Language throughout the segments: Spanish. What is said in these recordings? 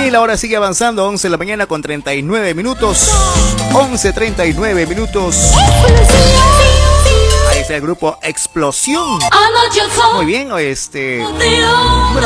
Y la hora sigue avanzando, 11 de la mañana con 39 minutos. 11:39 minutos. Ahí está el grupo Explosión. Muy bien, bueno,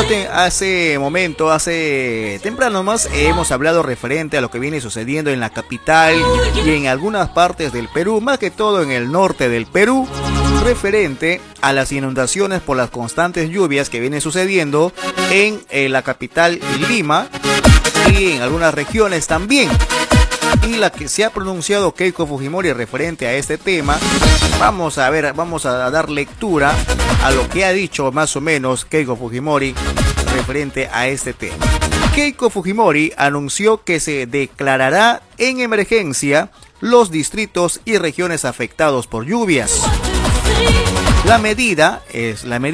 hace temprano más hemos hablado referente a lo que viene sucediendo en la capital y en algunas partes del Perú, más que todo en el norte del Perú, referente a las inundaciones por las constantes lluvias que vienen sucediendo en la capital Lima y en algunas regiones también. Y la que se ha pronunciado Keiko Fujimori referente a este tema, vamos a dar lectura a lo que ha dicho más o menos Keiko Fujimori referente a este tema. Keiko Fujimori anunció que se declarará en emergencia los distritos y regiones afectados por lluvias. La medida se va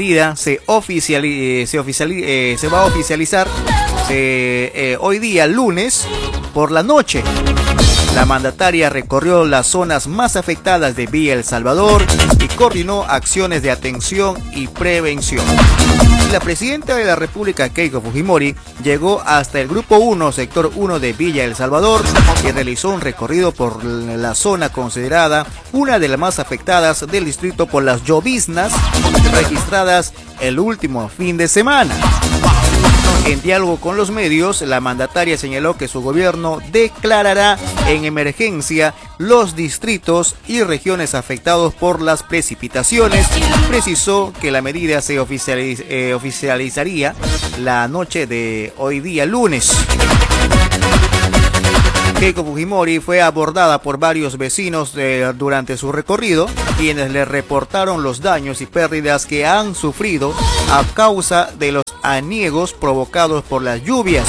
a oficializar hoy día lunes por la noche. La mandataria recorrió las zonas más afectadas de Villa El Salvador y coordinó acciones de atención y prevención. La presidenta de la República, Keiko Fujimori, llegó hasta el Grupo 1, Sector 1 de Villa El Salvador y realizó un recorrido por la zona considerada una de las más afectadas del distrito por las lloviznas registradas el último fin de semana. En diálogo con los medios, la mandataria señaló que su gobierno declarará en emergencia los distritos y regiones afectados por las precipitaciones. Precisó que la medida se oficializaría la noche de hoy día lunes. Keiko Fujimori fue abordada por varios vecinos durante su recorrido, quienes le reportaron los daños y pérdidas que han sufrido a causa de los aniegos provocados por las lluvias.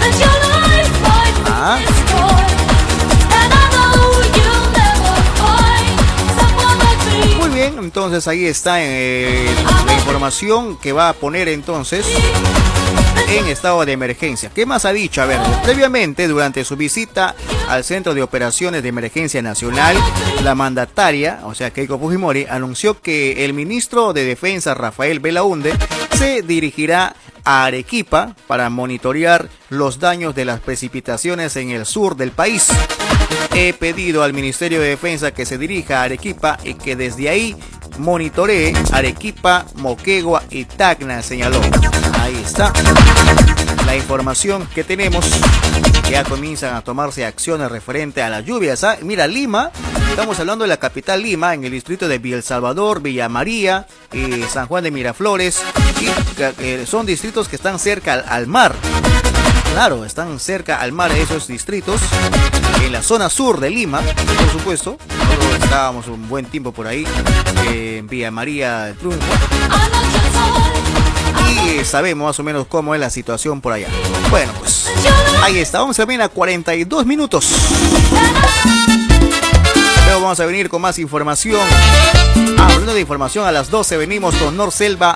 Muy bien, entonces ahí está la información que va a poner entonces en estado de emergencia. ¿Qué más ha dicho? A ver, previamente, durante su visita al Centro de Operaciones de Emergencia Nacional, la mandataria, o sea, Keiko Fujimori, anunció que el ministro de Defensa, Rafael Belaúnde, se dirigirá a Arequipa para monitorear los daños de las precipitaciones en el sur del país. He pedido al Ministerio de Defensa que se dirija a Arequipa y que desde ahí monitoree Arequipa, Moquegua y Tacna, señaló. Ahí está la información que tenemos. Ya comienzan a tomarse acciones referente a las lluvias. Mira, Lima, estamos hablando de la capital Lima, en el distrito de Villa El Salvador, Villa María, San Juan de Miraflores, y son distritos que están cerca al mar. Claro, están cerca al mar esos distritos, en la zona sur de Lima, por supuesto. Nosotros estábamos un buen tiempo por ahí, en Villa María del Triunfo. Y sabemos más o menos cómo es la situación por allá. Bueno, pues ahí está, vamos a venir a 42 minutos. Luego vamos a venir con más información. Hablando de información, a las 12 venimos con Norselva